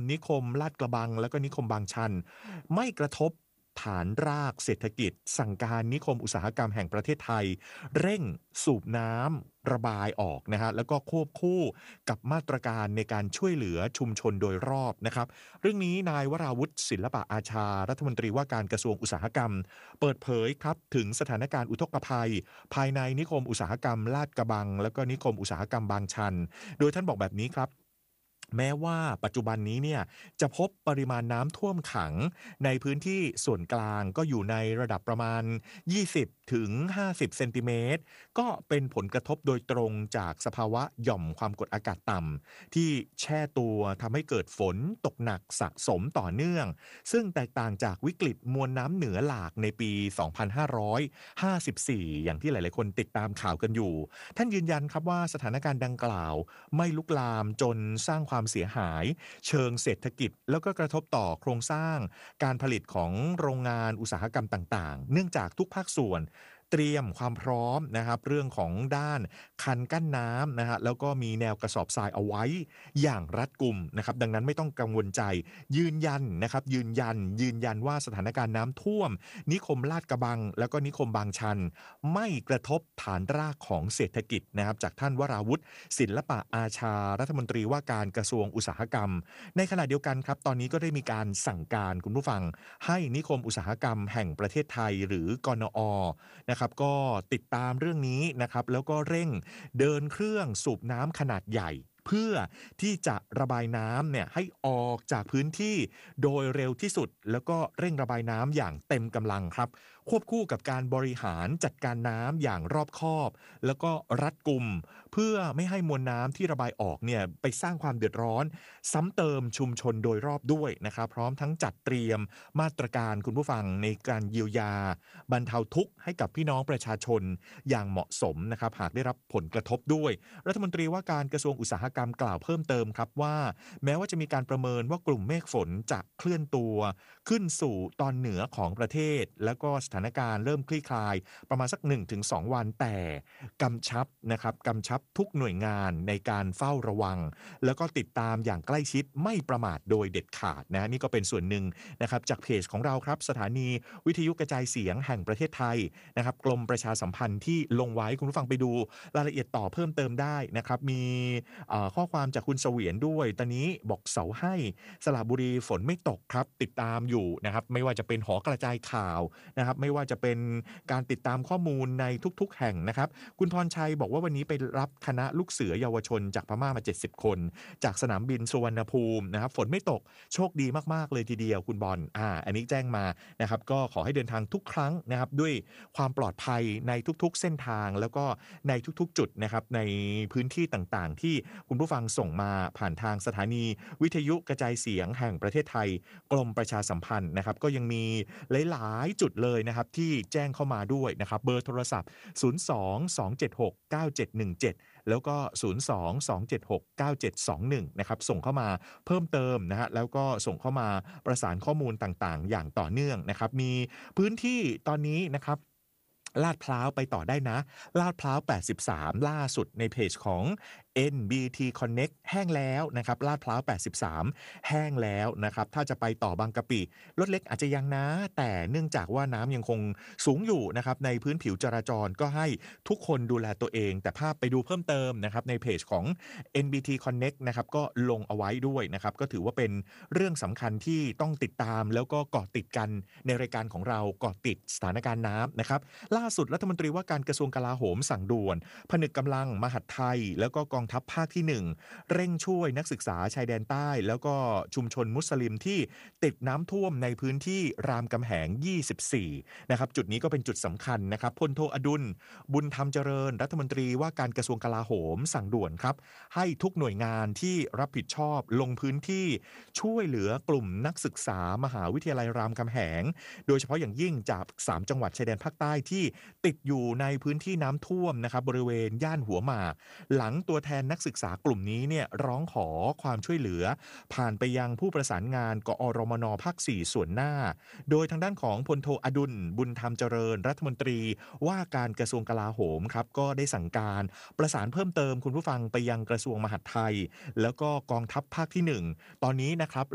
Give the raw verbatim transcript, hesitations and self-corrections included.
นิคมลาดกระบังแล้วก็นิคมบางชันไม่กระทบฐานรากเศรษฐกิจสั่งการนิคมอุตสาหกรรมแห่งประเทศไทยเร่งสูบน้ำระบายออกนะฮะแล้วก็ควบคู่กับมาตรการในการช่วยเหลือชุมชนโดยรอบนะครับเรื่องนี้นายวราวุฒิศิลปะอาชารัฐมนตรีว่าการกระทรวงอุตสาหกรรมเปิดเผยครับถึงสถานการณ์อุทกภัยภายในนิคมอุตสาหกรรมลาดกระบังแล้วก็นิคมอุตสาหกรรมบางชันโดยท่านบอกแบบนี้ครับแม้ว่าปัจจุบันนี้เนี่ยจะพบปริมาณน้ำท่วมขังในพื้นที่ส่วนกลางก็อยู่ในระดับประมาณยี่สิบถึงห้าสิบเซนติเมตรก็เป็นผลกระทบโดยตรงจากสภาวะหย่อมความกดอากาศต่ำที่แช่ตัวทำให้เกิดฝนตกหนักสะสมต่อเนื่องซึ่งแตกต่างจากวิกฤตมวลน้ำเหนือหลากในปี สองพันห้าร้อยห้าสิบสี่ อย่างที่หลายๆคนติดตามข่าวกันอยู่ท่านยืนยันครับว่าสถานการณ์ดังกล่าวไม่ลุกลามจนสร้างความเสียหายเชิงเศรษฐกิจแล้วก็กระทบต่อโครงสร้างการผลิตของโรงงานอุตสาหกรรมต่างๆเนื่องจากทุกภาคส่วนเตรียมความพร้อมนะครับเรื่องของด้านคันกั้นน้ำนะฮะแล้วก็มีแนวกระสอบทรายเอาไว้อย่างรัดกุมนะครับดังนั้นไม่ต้องกังวลใจยืนยันนะครับยืนยันยืนยันว่าสถานการณ์น้ำท่วมนิคมลาดกระบังแล้วก็นิคมบางชันไม่กระทบฐานรากของเศรษฐกิจนะครับจากท่านวราวุฒิศิลปะอาชารัฐมนตรีว่าการกระทรวงอุตสาหกรรมในขณะเดียวกันครับตอนนี้ก็ได้มีการสั่งการคุณผู้ฟังให้นิคมอุตสาหกรรมแห่งประเทศไทยหรือกนอนะครับก็ติดตามเรื่องนี้นะครับแล้วก็เร่งเดินเครื่องสูบน้ำขนาดใหญ่เพื่อที่จะระบายน้ำเนี่ยให้ออกจากพื้นที่โดยเร็วที่สุดแล้วก็เร่งระบายน้ำอย่างเต็มกำลังครับควบคู่กับการบริหารจัดการน้ำอย่างรอบคอบแล้วก็รัดกุมเพื่อไม่ให้มวลน้ำที่ระบายออกเนี่ยไปสร้างความเดือดร้อนซ้ำเติมชุมชนโดยรอบด้วยนะครับพร้อมทั้งจัดเตรียมมาตรการคุณผู้ฟังในการเยียวยาบรรเทาทุกข์ให้กับพี่น้องประชาชนอย่างเหมาะสมนะครับหากได้รับผลกระทบด้วยรัฐมนตรีว่าการกระทรวงอุตสาหกรรมกล่าวเพิ่มเติมครับว่าแม้ว่าจะมีการประเมินว่ากลุ่มเมฆฝนจะเคลื่อนตัวขึ้นสู่ตอนเหนือของประเทศแล้วก็สถานการณ์เริ่มคลี่คลายประมาณสัก หนึ่งถึงสอง วันแต่กำชับนะครับกำชับทุกหน่วยงานในการเฝ้าระวังแล้วก็ติดตามอย่างใกล้ชิดไม่ประมาทโดยเด็ดขาดนะนี่ก็เป็นส่วนหนึ่งนะครับจากเพจของเราครับสถานีวิทยุกระจายเสียงแห่งประเทศไทยนะครับกรมประชาสัมพันธ์ที่ลงไว้คุณผู้ฟังไปดูรายละเอียดต่อเพิ่มเติมได้นะครับมีข้อความจากคุณเสวียนด้วยตอนนี้บอกเสาให้สระบุรีฝนไม่ตกครับติดตามอยู่นะครับไม่ว่าจะเป็นหอกระจายข่าวนะครับไม่ว่าจะเป็นการติดตามข้อมูลในทุกๆแห่งนะครับคุณพรชัยบอกว่าวันนี้ไปรับคณะลูกเสือเยาวชนจากพม่ามาเจ็ดสิบคนจากสนามบินสุวรรณภูมินะครับฝนไม่ตกโชคดีมากๆเลยทีเดียวคุณบอลอ่าอันนี้แจ้งมานะครับก็ขอให้เดินทางทุกครั้งนะครับด้วยความปลอดภัยในทุกๆเส้นทางแล้วก็ในทุกๆจุดนะครับในพื้นที่ต่างๆที่คุณผู้ฟังส่งมาผ่านทางสถานีวิทยุกระจายเสียงแห่งประเทศไทยกรมประชาสัมพันธ์นะครับก็ยังมีหลายๆจุดเลยนะครับที่แจ้งเข้ามาด้วยนะครับเบอร์โทรศัพท์ศูนย์ สอง สอง เจ็ด หก เก้า เจ็ด หนึ่ง เจ็ดแล้วก็ศูนย์ สอง สอง เจ็ด หก เก้า เจ็ด สอง หนึ่งนะครับส่งเข้ามาเพิ่มเติมนะฮะแล้วก็ส่งเข้ามาประสานข้อมูลต่างๆอย่างต่อเนื่องนะครับมีพื้นที่ตอนนี้นะครับลาดพร้าวไปต่อได้นะลาดพร้าวแปดสิบสามล่าสุดในเพจของ เอ็น บี ที Connect แห้งแล้วนะครับลาดพร้าวแปดสิบสามแห้งแล้วนะครับถ้าจะไปต่อบางกะปิรถเล็กอาจจะยังนะแต่เนื่องจากว่าน้ำยังคงสูงอยู่นะครับในพื้นผิวจราจรก็ให้ทุกคนดูแลตัวเองแต่ภาพไปดูเพิ่มเติมนะครับในเพจของ เอ็น บี ที Connect นะครับก็ลงเอาไว้ด้วยนะครับก็ถือว่าเป็นเรื่องสำคัญที่ต้องติดตามแล้วก็เกาะติดกันในรายการของเราเกาะติดสถานการณ์น้ำนะครับล่าสุดรัฐมนตรีว่าการกระทรวงกลาโหมสั่งด่วนผนึกกำลังมหัดไทยแล้วก็กองทัพภาคที่หนึ่งเร่งช่วยนักศึกษาชายแดนใต้แล้วก็ชุมชนมุสลิมที่ติดน้ำท่วมในพื้นที่รามคำแหงยี่สิบสี่นะครับจุดนี้ก็เป็นจุดสำคัญนะครับพลโทอดุลบุญธรรมเจริญรัฐมนตรีว่าการกระทรวงกลาโหมสั่งด่วนครับให้ทุกหน่วยงานที่รับผิดชอบลงพื้นที่ช่วยเหลือกลุ่มนักศึกษามหาวิทยาลัยรามคำแหงโดยเฉพาะอย่างยิ่งจากสามจังหวัดชายแดนภาคใต้ที่ติดอยู่ในพื้นที่น้ำท่วมนะครับบริเวณย่านหัวหมากหลังตัวแทนนักศึกษากลุ่มนี้เนี่ยร้องขอความช่วยเหลือผ่านไปยังผู้ประสานงานกอรมนภาคสี่ส่วนหน้าโดยทางด้านของพลโทอดุลบุญธรรมเจริญรัฐมนตรีว่าการกระทรวงกลาโหมครับก็ได้สั่งการประสานเพิ่มเติมคุณผู้ฟังไปยังกระทรวงมหาดไทยแล้วก็กองทัพภาคที่หนึ่งตอนนี้นะครับ